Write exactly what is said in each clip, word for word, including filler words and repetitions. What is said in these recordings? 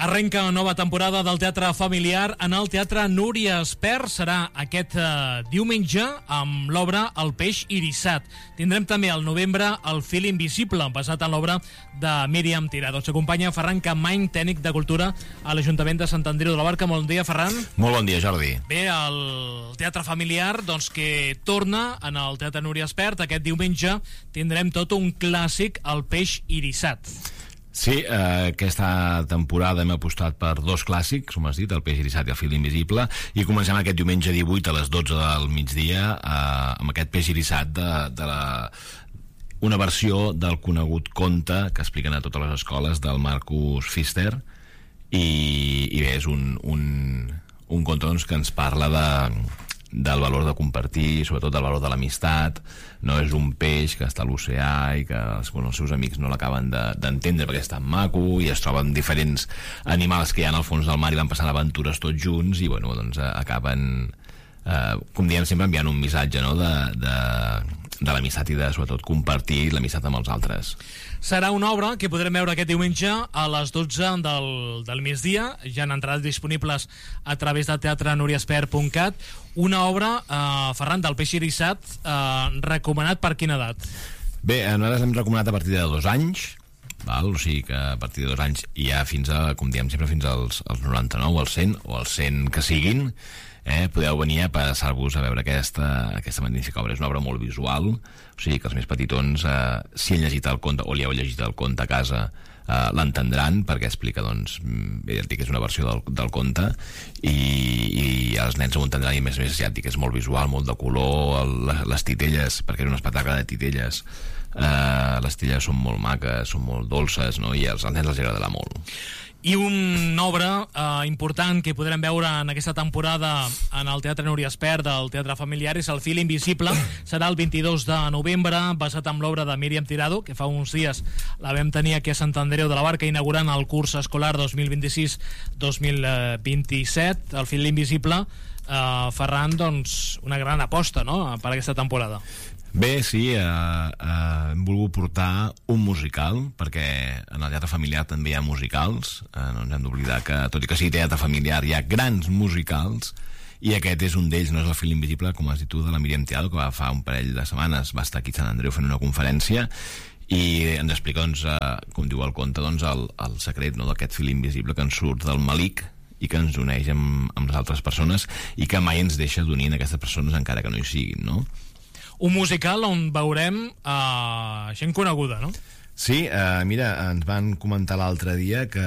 Arrenca nova temporada del Teatre Familiar en el Teatre Núria Espert. Serà aquest eh, diumenge amb l'obra El peix irissat. Tindrem també al novembre El fil invisible, basat en l'obra de Míriam Tirado. Ens acompanya Ferran Campmany, tècnic de cultura a l'Ajuntament de Sant Andreu de la Barca. Bon dia, Ferran. Molt bon dia, Jordi. Bé, el Teatre Familiar, doncs, que torna en el Teatre Núria Espert. Aquest diumenge tindrem tot un clàssic, El peix irissat. Sí, eh, aquesta temporada hem apostat per dos clàssics, com has dit, El peix irissat i El fil invisible, i comencem aquest diumenge divuit a les dotze del migdia eh, amb aquest peix irissat de, de la, una versió del conegut conte que expliquen a totes les escoles del Marcus Pfister, i, i bé, és un, un, un conte doncs, que ens parla de del valor de compartir, sobretot del valor de l'amistat. No és un peix que està a l'oceà i que els, bueno, els seus amics no l'acaben d'entendre de, perquè és tan maco, i es troben diferents animals que hi ha al fons del mar i van passant aventures tots junts i bueno, doncs acaben eh, com diem sempre, enviant un missatge, no? de, de, de l'amistat i de sobretot compartir l'amistat amb els altres. Serà una obra que podrem veure aquest diumenge a les dotze del, del migdia. Ja han entrades disponibles a través de teatre núria espert punt cat. Una obra, eh, Ferran, del peix irissat, eh, recomanat per quina edat? Bé, nosaltres hem recomanat a partir de dos anys, val? O sigui que a partir de dos anys hi ha fins a, com diem sempre, fins als, als noranta-nou, als cent, o als cent que siguin. Eh, podeu venir a passar-vos a veure aquesta, aquesta magnífica obra. És una obra molt visual, o sigui que els més petitons, eh, si han llegit el conte o li heu llegit el conte a casa, eh, l'entendran, perquè explica, doncs, bé, ja et dic, és una versió del, del conte, i, i els nens ho entendran, i a més a més ja et dic, és molt visual, molt de color, el, les titelles, perquè és un espectacle de titelles. Uh, les titelles són molt maques, són molt dolces, no? I als nens els agradarà molt. I una obra eh, important que podrem veure en aquesta temporada en el Teatre Núria Espert del Teatre Familiar és El fil invisible. Serà el vint-i-dos de novembre, basat en l'obra de Míriam Tirado, que fa uns dies la vam tenir aquí a Sant Andreu de la Barca, inaugurant el curs escolar dos mil vint-i-sis dos mil vint-i-set. El fil invisible, eh, Ferran, doncs, una gran aposta, no?, per aquesta temporada. Bé, sí, eh, eh, hem volgut portar un musical, perquè en el teatre familiar també hi ha musicals, eh, no ens hem d'oblidar que, tot i que sigui teatre familiar, hi ha grans musicals, i aquest és un d'ells. No és El fil invisible, com has dit tu, de la Míriam Tirado, que va fa un parell de setmanes va estar aquí a Sant Andreu fent una conferència, i ens explica, doncs, eh, com diu el conte, doncs, el, el secret, no?, d'aquest fil invisible que ens surt del malic i que ens uneix amb, amb les altres persones, i que mai ens deixa d'unir en aquestes persones encara que no hi siguin, no? Un musical on veurem uh, gent coneguda, no? Sí, uh, mira, ens van comentar l'altre dia que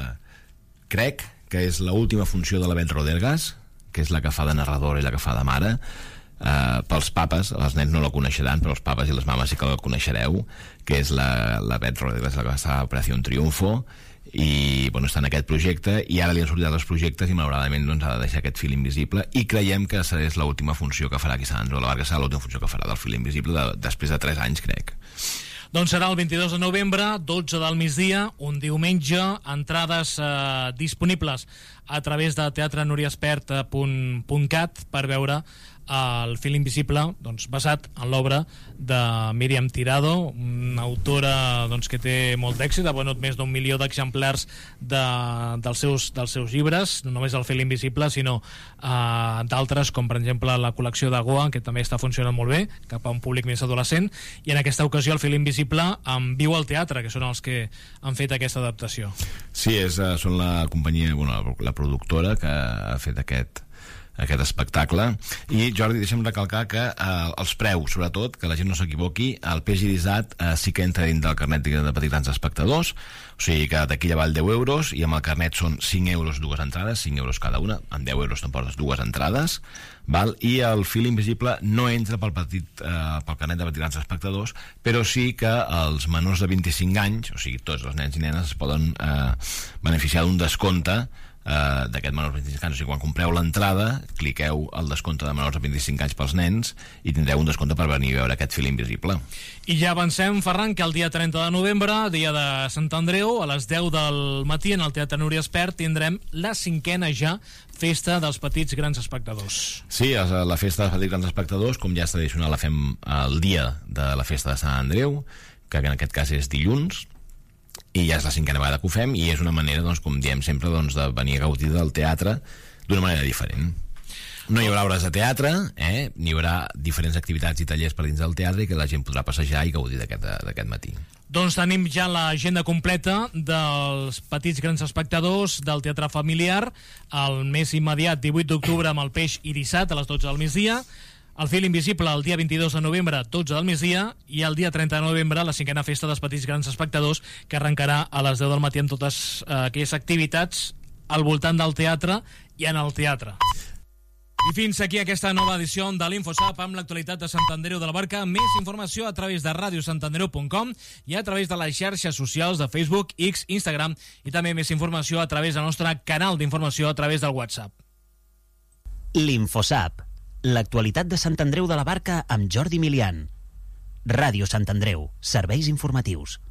crec que és l'última funció de la Bet Rodergas, que és la que fa de narradora i la que fa de mare. Uh, pels papes, els nens no la coneixeran, però els papes i les mames sí que la coneixereu, que és la, la Bet Rodergas, la que va estar a Operació Triunfo, i bueno, està en aquest projecte, i ara li han sortit els projectes i malauradament doncs, ha de deixar aquest fil invisible, i creiem que és l'última funció que farà aquí a Sant Andreu de la Barca, serà l'última funció que farà del fil invisible de, després de tres anys, crec. Doncs serà el vint-i-dos de novembre, dotze del migdia, un diumenge, entrades eh, disponibles a través de teatre núria espert punt cat per veure El fil invisible, doncs, basat en l'obra de Míriam Tirado, una autora, doncs, que té molt d'èxit, ha venut més d'un milió d'exemplars de, dels, seus, dels seus llibres, no només El fil invisible, sinó eh, d'altres, com per exemple la col·lecció de Goa, que també està funcionant molt bé, cap a un públic més adolescent, i en aquesta ocasió El fil invisible amb Viu al Teatre, que són els que han fet aquesta adaptació. Sí, és, són la companyia, bueno, la, la productora que ha fet aquest aquest espectacle. I Jordi, deixa'm recalcar que eh, els preus, sobretot, que la gent no s'equivoqui, el peix irissat eh, sí que entra dins del carnet de petits grans espectadors, o sigui que d'aquí ja val deu euros, i amb el carnet són cinc euros dues entrades, cinc euros cada una, amb deu euros t'emportes dues entrades, val? I el fil invisible no entra pel, petit, eh, pel carnet de petits grans espectadors, però sí que els menors de vint-i-cinc anys, o sigui, tots els nens i nenes es poden eh, beneficiar d'un descompte Uh, d'aquest menors de vint-i-cinc anys. O sigui, quan compreu l'entrada, cliqueu el descompte de menors de vint-i-cinc anys pels nens i tindreu un descompte per venir a veure aquest fil invisible. I ja avancem, Ferran, que el dia trenta de novembre, dia de Sant Andreu, a les deu del matí en el Teatre Núria Espert tindrem la cinquena ja Festa dels Petits Grans Espectadors. Sí, la Festa dels Petits Grans Espectadors, com ja és tradicional, la fem el dia de la Festa de Sant Andreu, que en aquest cas és dilluns, i ja és la cinquena vegada que ho fem, i és una manera, doncs, com diem sempre, doncs, de venir a gaudir del teatre d'una manera diferent. No hi haurà hores de teatre, eh? N'hi haurà diferents activitats i tallers per dins del teatre i que la gent podrà passejar i gaudir d'aquest matí. Doncs tenim ja l'agenda completa dels petits grans espectadors del teatre familiar, el més immediat divuit d'octubre amb el Peix Irissat a les dotze del migdia, el Fil Invisible el dia vint-i-dos de novembre dotze del migdia i el dia trenta de novembre la cinquena festa dels petits grans espectadors, que arrencarà a les deu del matí amb totes eh, aquelles activitats al voltant del teatre i en el teatre. I fins aquí aquesta nova edició de l'InfoSap amb l'actualitat de Sant Andreu de la Barca. Més informació a través de radio sant andreu punt com i a través de les xarxes socials de Facebook, X, Instagram, i també més informació a través del nostre canal d'informació a través del WhatsApp. L'InfoSap, l'actualitat de Sant Andreu de la Barca amb Jordi Milian. Ràdio Sant Andreu, serveis informatius.